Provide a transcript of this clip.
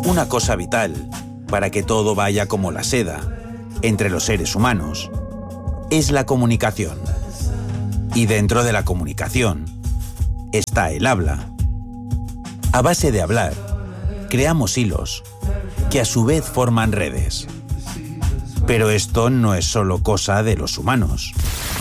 Una cosa vital para que todo vaya como la seda entre los seres humanos es la comunicación. Y dentro de la comunicación está el habla. A base de hablar, creamos hilos que a su vez forman redes. Pero esto no es solo cosa de los humanos.